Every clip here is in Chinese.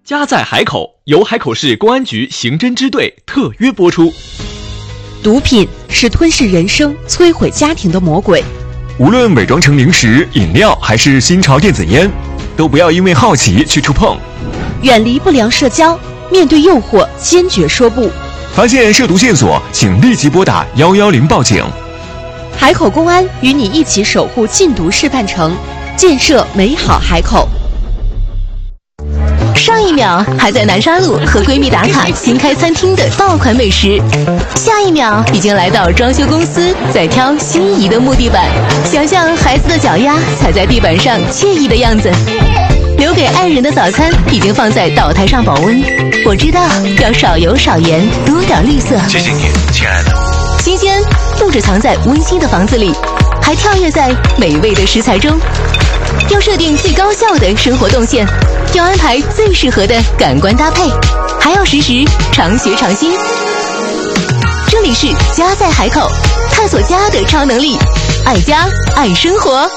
家在海口由海口市公安局刑侦支队特约播出。 毒品是吞噬人生、摧毁家庭的魔鬼。 无论伪装成零食、饮料还是新潮电子烟，都不要因为好奇去触碰。 远离不良社交，面对诱惑坚决说不。 发现涉毒线索，请立即拨打110报警。 海口公安与你一起守护禁毒示范城，建设美好海口。 上一秒还在南沙路和闺蜜打卡新开餐厅的爆款美食，下一秒已经来到装修公司在挑心仪的木地板，想象孩子的脚丫踩在地板上惬意的样子。留给爱人的早餐已经放在岛台上保温，我知道要少油少盐，多点绿色。 谢谢你，亲爱的。 新鲜不只藏在温馨的房子里，还跳跃在美味的食材中。要设定最高效的生活动线，要安排最适合的感官搭配，还要时时常学常新。这里是家在海口，探索家的超能力，爱家爱生活。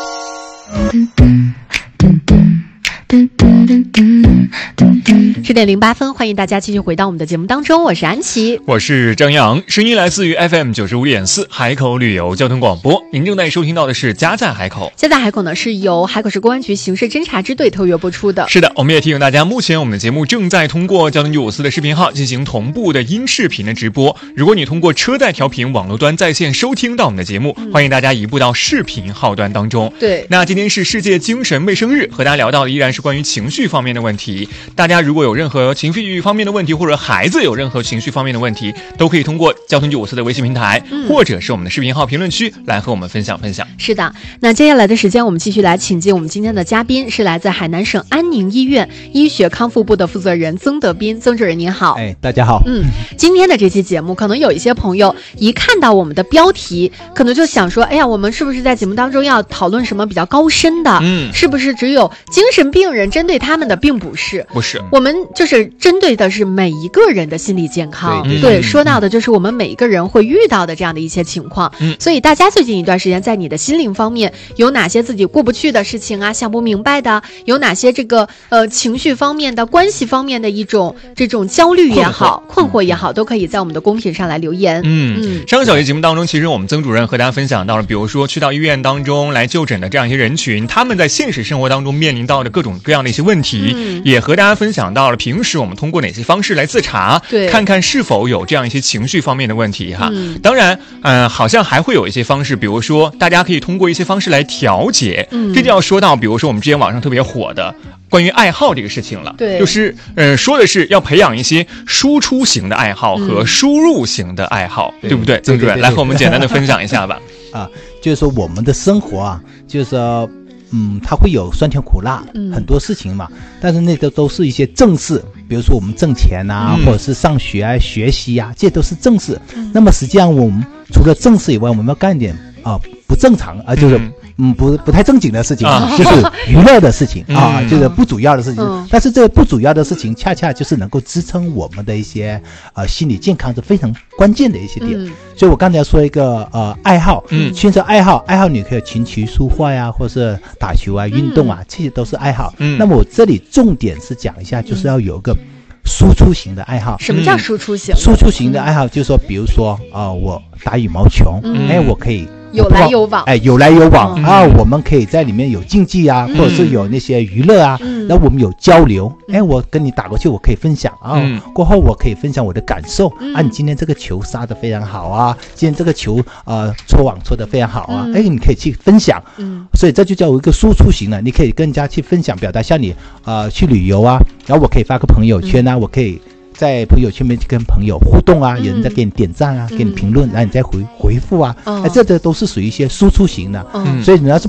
10点08分，欢迎大家继续回到我们的节目当中，我是安琪， 我是张扬，声音来自于 FM 95.4海口旅游交通广播。您正在收听到的是家在海口。 家在海口呢是由海口市公安局刑事侦查支队特约播出的。 是的，我们也提醒大家，目前我们的节目正在通过交通局54的视频号进行同步的音视频的直播。如果你通过车载调频网络端在线收听到我们的节目，欢迎大家移步到视频号端当中。 对， 那今天是世界精神卫生日，和大家聊到的依然是关于情绪方面的问题。大家如果有任何情绪方面的问题，或者孩子有任何情绪方面的问题，都可以通过交通局54的微信平台，或者是我们的视频号评论区来和我们分享。 是的，那接下来的时间我们继续来请进我们今天的嘉宾，是来自海南省安宁医院医学康复部的负责人曾德斌。曾主任您好。 大家好。 今天的这期节目，可能有一些朋友一看到我们的标题，可能就想说，哎呀，我们是不是在节目当中要讨论什么比较高深的？是不是只有精神病人针对他们的？并不是，我们就是针对的是每一个人的心理健康。对，说到的就是我们每一个人会遇到的这样的一些情况。所以大家最近一段时间在你的心灵方面有哪些自己过不去的事情啊，想不明白的，有哪些这个情绪方面的、关系方面的一种这种焦虑也好、困惑也好，都可以在我们的公屏上来留言。 上个小节节目当中，其实我们曾主任和大家分享到了，比如说去到医院当中来就诊的这样一些人群，他们在现实生活当中面临到的各种各样的一些问题，也和大家分享到了平时我们通过哪些方式来自查，看看是否有这样一些情绪方面的问题哈。当然好像还会有一些方式，比如说大家可以通过一些方式来调节。这就要说到比如说我们之前网上特别火的关于爱好这个事情了。对，就是说的是要培养一些输出型的爱好和输入型的爱好，对不对？曾主任来和我们简单的分享一下吧。 就是说我们的生活啊，就是说它会有酸甜苦辣，很多事情嘛，但是那都是一些正事，比如说我们挣钱啊，或者是上学啊、学习啊，这些都是正事。那么实际上我们除了正事以外，我们要干点不正常就是不太正经的事情，就是娱乐的事情就是不主要的事情。但是这个不主要的事情，恰恰就是能够支撑我们的一些心理健康是非常关键的一些点。所以我刚才说一个爱好，牵涉爱好你可以琴棋书画呀，或是打球啊、运动啊，这些都是爱好。那么我这里重点是讲一下，就是要有一个输出型的爱好。 什么叫输出型？ 输出型的爱好就是说，比如说我打羽毛球，我可以有来有往， 有来有往我们可以在里面有竞技啊，或者是有那些娱乐啊，那我们有交流，我跟你打过去，我可以分享过后我可以分享我的感受你今天这个球杀得非常好啊，今天这个球戳网戳得非常好啊，你可以去分享，所以这就叫一个输出型的，你可以跟人家去分享表达，像你去旅游啊，然后我可以发个朋友圈啊，我可以在朋友圈里面跟朋友互动啊，有人在给你点赞啊，给你评论，然后你再回复啊，这都是属于一些输出型的。所以你要是